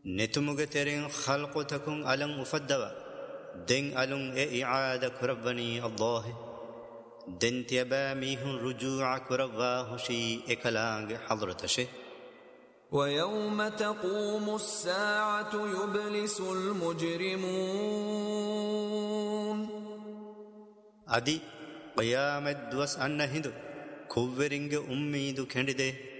نتمغ ترين خلق تكون ألن أفدوا دين ألن إعادة كربني الله دين تيبا ميهن رجوع كرباه شي إكلانج حضرت شي. ويوم تقوم الساعة يبلس المجرمون أدي قيامت دوس أن هندو كوورينج أميدو كندي